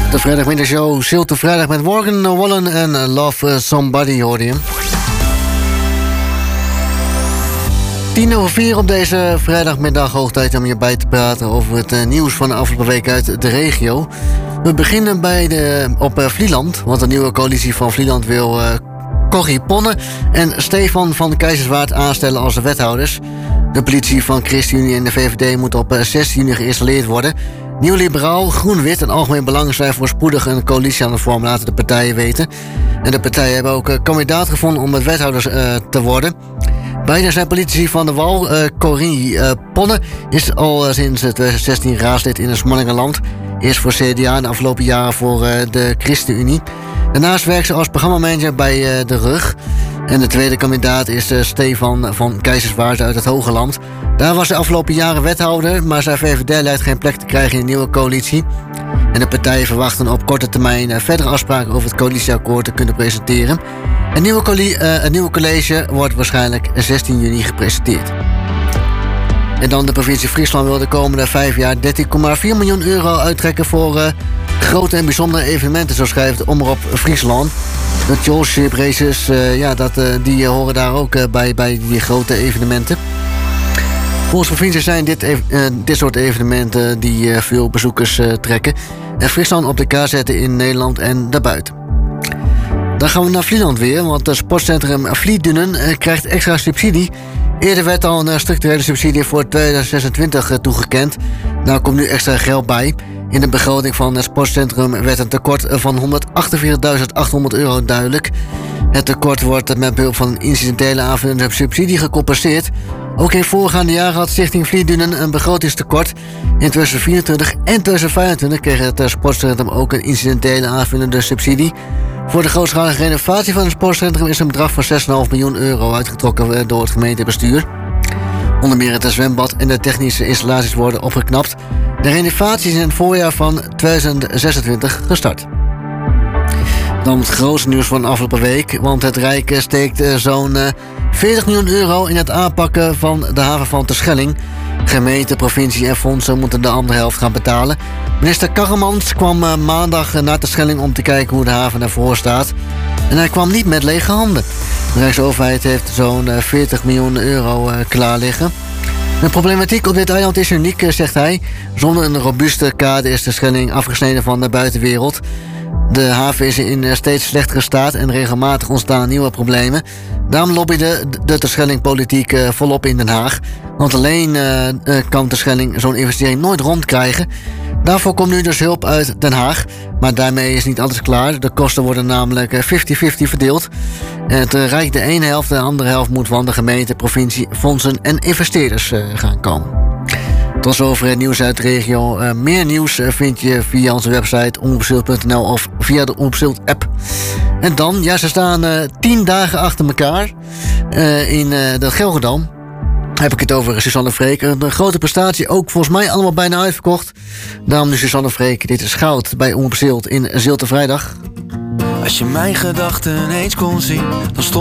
De vrijdagmiddagshow Zilte Vrijdag met Morgan Wallen en Love Somebody hoorde je. 3:10 op deze vrijdagmiddag. Hoog tijd om je bij te praten over het nieuws van de afgelopen week uit de regio. We beginnen op Vlieland, want de nieuwe coalitie van Vlieland wil Corrie Ponne en Stefan van Keizerswaard aanstellen als de wethouders. De politie van ChristenUnie en de VVD moet op 16 juni geïnstalleerd worden. Nieuw Liberaal, Groen-Wit en Algemeen Belang zijn voorspoedig een coalitie aan de vorm, laten de partijen weten. En de partijen hebben ook kandidaat gevonden om wethouders te worden. Beiden zijn politici van de Wal. Corrie Ponne is al sinds 2016 raadslid in het Smallingenland. Eerst voor CDA de afgelopen jaren voor de ChristenUnie. Daarnaast werkt ze als programmamanager bij de RUG. En de tweede kandidaat is Stefan van Keizerswaard uit het Hogeland. Daar was de afgelopen jaren wethouder, maar zijn VVD lijkt geen plek te krijgen in de nieuwe coalitie. En de partijen verwachten op korte termijn verdere afspraken over het coalitieakkoord te kunnen presenteren. Een nieuwe college wordt waarschijnlijk 16 juni gepresenteerd. En dan de provincie Friesland wil de komende 5 jaar 13,4 miljoen euro uittrekken voor grote en bijzondere evenementen, zo schrijft Omroep Friesland. De Tjolship races, die horen daar ook bij die grote evenementen. Volgens de provincie zijn dit soort evenementen die veel bezoekers trekken en Friesland op de kaart zetten in Nederland en daarbuiten. Dan gaan we naar Vlieland weer, want het sportcentrum Vliedunnen krijgt extra subsidie. Eerder werd al een structurele subsidie voor 2026 toegekend. Nou komt nu extra geld bij. In de begroting van het sportcentrum werd een tekort van €148.800 duidelijk. Het tekort wordt met behulp van een incidentele aanvullende subsidie gecompenseerd. Ook in voorgaande jaren had Stichting Vliedunnen een begrotingstekort. In 2024 en 2025 kreeg het sportcentrum ook een incidentele aanvullende subsidie. Voor de grootschalige renovatie van het sportcentrum is een bedrag van €6,5 miljoen uitgetrokken door het gemeentebestuur. Onder meer het zwembad en de technische installaties worden opgeknapt. De renovatie is in het voorjaar van 2026 gestart. Dan het grootste nieuws van de afgelopen week, want het Rijk steekt zo'n €40 miljoen in het aanpakken van de haven van Terschelling. Gemeente, provincie en fondsen moeten de andere helft gaan betalen. Minister Karremans kwam maandag naar Terschelling om te kijken hoe de haven ervoor staat. En hij kwam niet met lege handen. De Rijksoverheid heeft zo'n €40 miljoen klaar liggen. De problematiek op dit eiland is uniek, zegt hij. Zonder een robuuste kade is Terschelling afgesneden van de buitenwereld. De haven is in steeds slechtere staat en regelmatig ontstaan nieuwe problemen. Daarom lobbyde de Terschelling politiek volop in Den Haag. Want alleen kan Terschelling zo'n investering nooit rondkrijgen. Daarvoor komt nu dus hulp uit Den Haag. Maar daarmee is niet alles klaar. De kosten worden namelijk 50-50 verdeeld. Het Rijk de ene helft, de andere helft moet van de gemeente, provincie, fondsen en investeerders gaan komen. Tot zover het nieuws uit de regio. Meer nieuws vind je via onze website omroepzilt.nl of via de Omroep app. En dan, ze staan 10 dagen achter elkaar in dat Gelredam. Heb ik het over Suzanne Freek. Een grote prestatie, ook volgens mij allemaal bijna uitverkocht. Daarom de Suzanne Freek. Dit is goud bij Omroep Zilt in Zilte Vrijdag. Als je mijn gedachten eens kon zien, dan stond